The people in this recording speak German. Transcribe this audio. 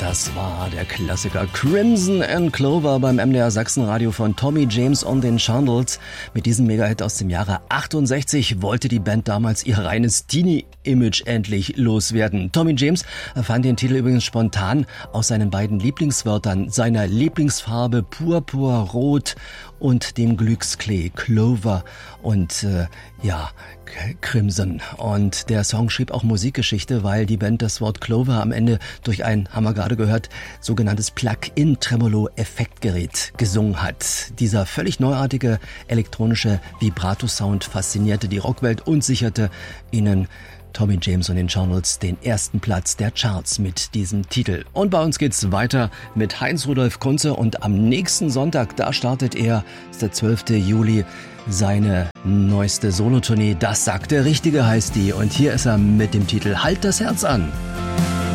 Das war der Klassiker Crimson and Clover beim MDR Sachsenradio von Tommy James und den Shondells. Mit diesem Megahit aus dem Jahre 68 wollte die Band damals ihr reines Teenie-Image endlich loswerden. Tommy James fand den Titel übrigens spontan aus seinen beiden Lieblingswörtern, seiner Lieblingsfarbe Purpurrot und dem Glücksklee Clover und Crimson. Und der Song schrieb auch Musikgeschichte, weil die Band das Wort Clover am Ende durch ein, haben wir gerade gehört, sogenanntes Plug-in-Tremolo-Effektgerät gesungen hat. Dieser völlig neuartige elektronische Vibrato-Sound faszinierte die Rockwelt und sicherte ihnen Tommy James und den Shondells den ersten Platz der Charts mit diesem Titel. Und bei uns geht's weiter mit Heinz-Rudolf Kunze und am nächsten Sonntag, da startet er, ist der 12. Juli, seine neueste Solotournee. Das sagt der Richtige heißt die und hier ist er mit dem Titel Halt das Herz an.